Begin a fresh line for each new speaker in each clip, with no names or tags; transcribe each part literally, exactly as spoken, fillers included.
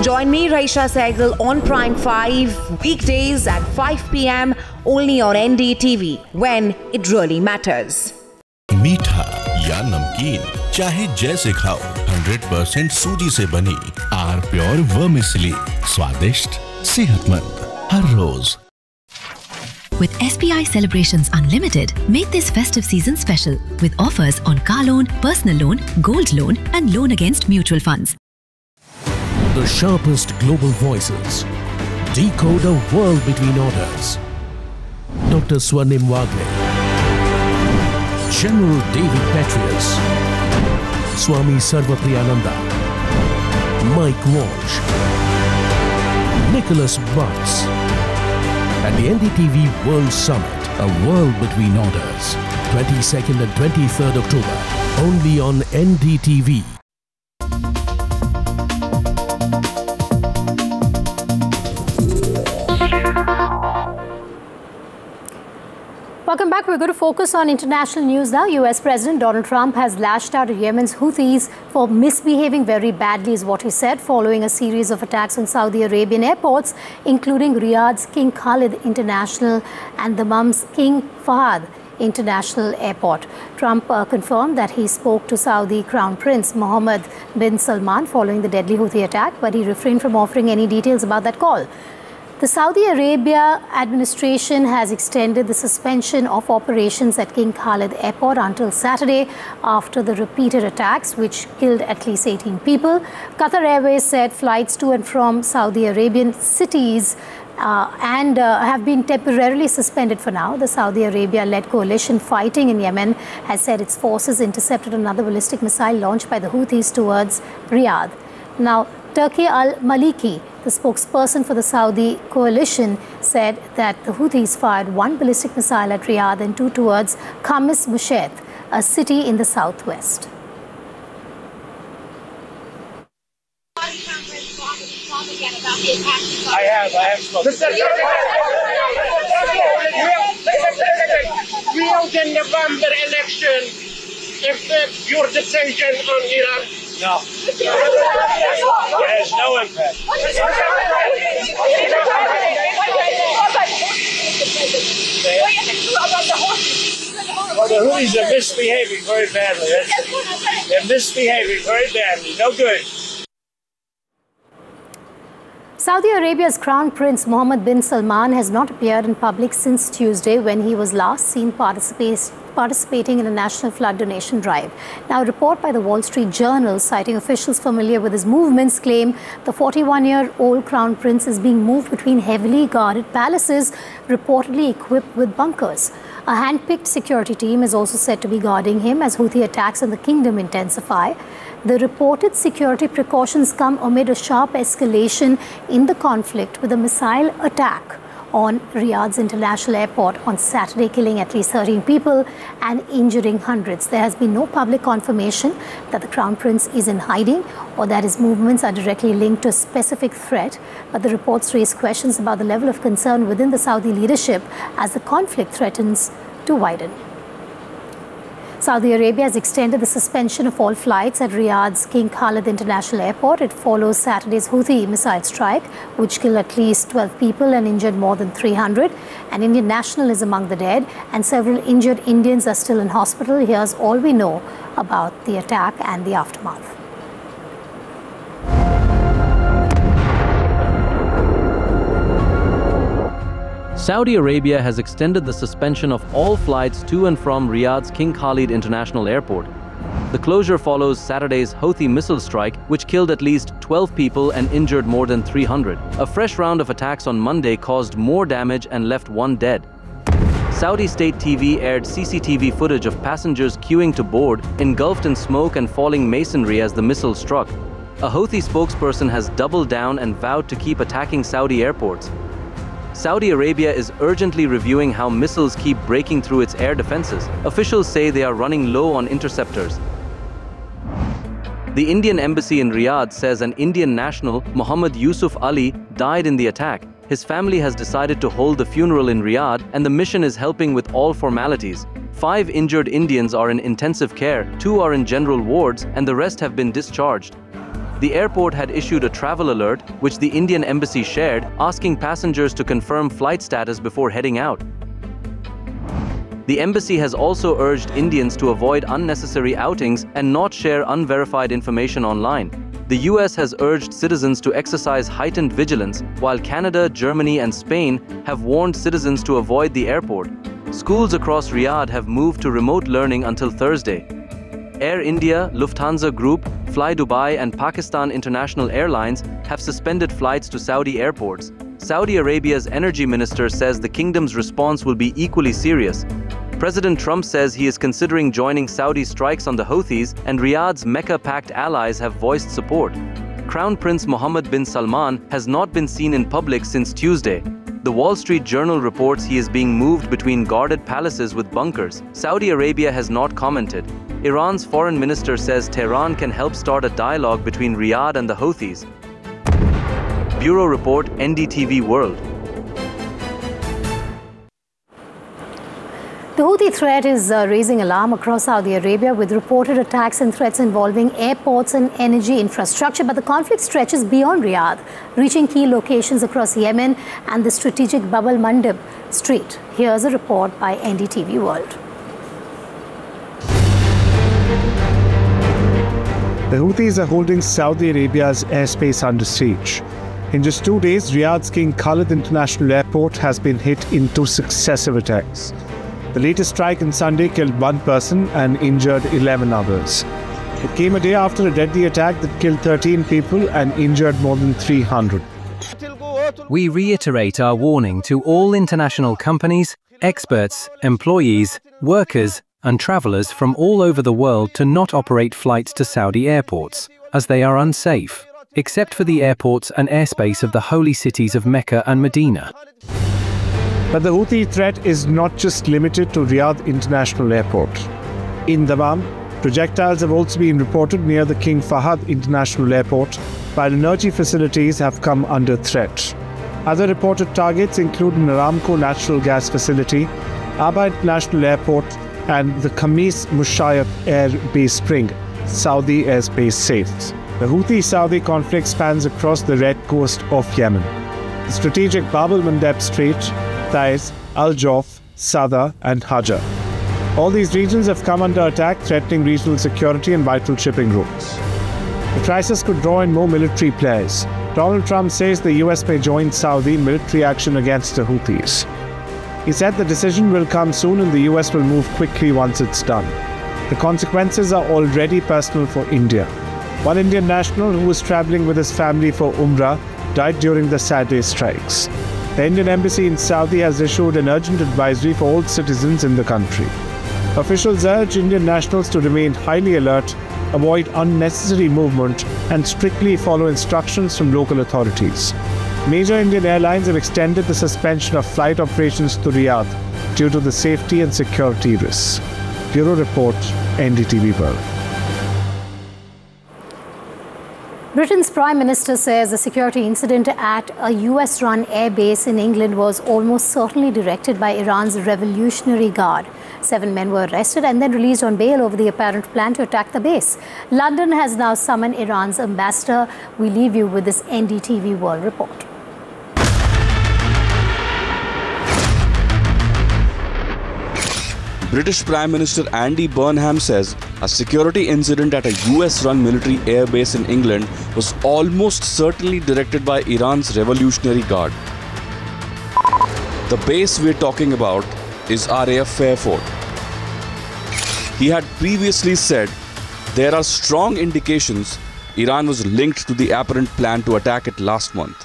Join me, Raisha Sehgal, on Prime five, weekdays at five p m only on N D T V, when it really matters.
मीठा या नमकीन, चाहे जैसे खाओ, hundred percent सूजी से बनी आर प्योर वर्मिसेली, स्वादिष्ट, सेहतमंद, हर रोज।
With S B I Celebrations Unlimited, make this festive season special with offers on car loan, personal loan, gold loan and loan against mutual funds.
The sharpest global voices decode the world between orders. Doctor Swarnim Wagle, General David Petraeus, Swami Sarvapriyananda, Mike Walsh, Nicholas Butts, at the N D T V World Summit, A World Between Orders, twenty-second and twenty-third October, only on N D T V.
Welcome back. We're going to focus on international news now. U S President Donald Trump has lashed out at Yemen's Houthis for misbehaving very badly, is what he said, following a series of attacks on Saudi Arabian airports, including Riyadh's King Khalid International and Dammam's King Fahd International Airport. Trump uh, confirmed that he spoke to Saudi Crown Prince Mohammed bin Salman following the deadly Houthi attack, but he refrained from offering any details about that call. The Saudi Arabia administration has extended the suspension of operations at King Khalid Airport until Saturday after the repeated attacks, which killed at least eighteen people. Qatar Airways said flights to and from Saudi Arabian cities uh, and uh, have been temporarily suspended for now. The Saudi Arabia-led coalition fighting in Yemen has said its forces intercepted another ballistic missile launched by the Houthis towards Riyadh. Now, Turki al-Maliki, the spokesperson for the Saudi coalition, said that the Houthis fired one ballistic missile at Riyadh and two towards Khamis Mushat, a city in the southwest.
I have, I have spoken. Will the November election affect your decision on Iran? No. It has no impact. Well, the Houthis are misbehaving very badly. That's, they're misbehaving very badly. No good.
Saudi Arabia's Crown Prince Mohammed bin Salman has not appeared in public since Tuesday, when he was last seen participate participating in a national flood donation drive. Now, a report by the Wall Street Journal, citing officials familiar with his movements, claim the forty-one-year-old Crown Prince is being moved between heavily guarded palaces, reportedly equipped with bunkers. A hand-picked security team is also said to be guarding him as Houthi attacks in the kingdom intensify. The reported security precautions come amid a sharp escalation in the conflict, with a missile attack on Riyadh's international airport on Saturday, killing at least thirteen people and injuring hundreds. There has been no public confirmation that the Crown Prince is in hiding or that his movements are directly linked to a specific threat, but the reports raise questions about the level of concern within the Saudi leadership as the conflict threatens to widen. Saudi Arabia has extended the suspension of all flights at Riyadh's King Khalid International Airport. It follows Saturday's Houthi missile strike, which killed at least twelve people and injured more than three hundred. An Indian national is among the dead, and several injured Indians are still in hospital. Here's all we know about the attack and the aftermath.
Saudi Arabia has extended the suspension of all flights to and from Riyadh's King Khalid International Airport. The closure follows Saturday's Houthi missile strike, which killed at least twelve people and injured more than three hundred. A fresh round of attacks on Monday caused more damage and left one dead. Saudi state T V aired C C T V footage of passengers queuing to board, engulfed in smoke and falling masonry as the missile struck. A Houthi spokesperson has doubled down and vowed to keep attacking Saudi airports. Saudi Arabia is urgently reviewing how missiles keep breaking through its air defenses. Officials say they are running low on interceptors. The Indian embassy in Riyadh says an Indian national, Muhammad Yusuf Ali, died in the attack. His family has decided to hold the funeral in Riyadh, and the mission is helping with all formalities. Five injured Indians are in intensive care, two are in general wards, and the rest have been discharged. The airport had issued a travel alert, which the Indian embassy shared, asking passengers to confirm flight status before heading out. The embassy has also urged Indians to avoid unnecessary outings and not share unverified information online. The U S has urged citizens to exercise heightened vigilance, while Canada, Germany, and Spain have warned citizens to avoid the airport. Schools across Riyadh have moved to remote learning until Thursday. Air India, Lufthansa Group, Fly Dubai, and Pakistan International Airlines have suspended flights to Saudi airports. Saudi Arabia's energy minister says the kingdom's response will be equally serious. President Trump says he is considering joining Saudi strikes on the Houthis, and Riyadh's Mecca-pact allies have voiced support. Crown Prince Mohammed bin Salman has not been seen in public since Tuesday. The Wall Street Journal reports he is being moved between guarded palaces with bunkers. Saudi Arabia has not commented. Iran's foreign minister says Tehran can help start a dialogue between Riyadh and the Houthis. Bureau Report, N D T V World.
The Houthi threat is uh, raising alarm across Saudi Arabia, with reported attacks and threats involving airports and energy infrastructure. But the conflict stretches beyond Riyadh, reaching key locations across Yemen and the strategic Bab al-Mandeb Strait. Here's a report by N D T V World.
The Houthis are holding Saudi Arabia's airspace under siege. In just two days, Riyadh's King Khalid International Airport has been hit in two successive attacks. The latest strike on Sunday killed one person and injured eleven others. It came a day after a deadly attack that killed thirteen people and injured more than three hundred.
We reiterate our warning to all international companies, experts, employees, workers, and travelers from all over the world to not operate flights to Saudi airports, as they are unsafe, except for the airports and airspace of the holy cities of Mecca and Medina.
But the Houthi threat is not just limited to Riyadh International Airport. In Dammam, projectiles have also been reported near the King Fahad International Airport, while energy facilities have come under threat. Other reported targets include an Aramco natural gas facility, Aba International Airport, and the Khamis Mushayat Air Base Spring, Saudi airspace safe. The Houthi-Saudi conflict spans across the red coast of Yemen. The strategic Bab al-Mandeb Strait, Taiz, Al-Jawf, Sada, and Hajar. All these regions have come under attack, threatening regional security and vital shipping routes. The crisis could draw in more military players. Donald Trump says the U S may join Saudi in military action against the Houthis. He said the decision will come soon and the U S will move quickly once it's done. The consequences are already personal for India. One Indian national who was travelling with his family for Umrah died during the Saturday strikes. The Indian embassy in Saudi has issued an urgent advisory for all citizens in the country. Officials urge Indian nationals to remain highly alert, avoid unnecessary movement, and strictly follow instructions from local authorities. Major Indian airlines have extended the suspension of flight operations to Riyadh due to the safety and security risks. Bureau Report, N D T V World.
Britain's Prime Minister says the security incident at a U S-run airbase in England was almost certainly directed by Iran's Revolutionary Guard. Seven men were arrested and then released on bail over the apparent plan to attack the base. London has now summoned Iran's ambassador. We leave you with this N D T V World report.
British Prime Minister Andy Burnham says a security incident at a U S-run military airbase in England was almost certainly directed by Iran's Revolutionary Guard. The base we're talking about is R A F Fairford. He had previously said there are strong indications Iran was linked to the apparent plan to attack it last month.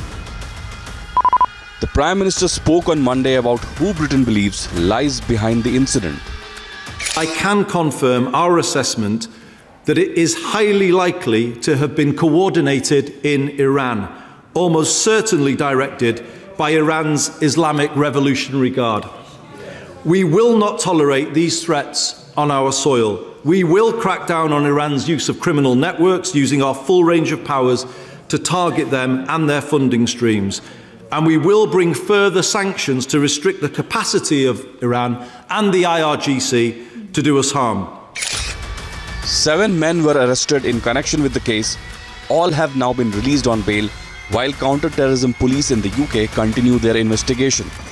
The Prime Minister spoke on Monday about who Britain believes lies behind the incident.
I can confirm our assessment that it is highly likely to have been coordinated in Iran, almost certainly directed by Iran's Islamic Revolutionary Guard. We will not tolerate these threats on our soil. We will crack down on Iran's use of criminal networks, using our full range of powers to target them and their funding streams. And we will bring further sanctions to restrict the capacity of Iran and the I R G C to do us harm.
Seven men were arrested in connection with the case, All have now been released on bail, while counter-terrorism police in the U K continue their investigation.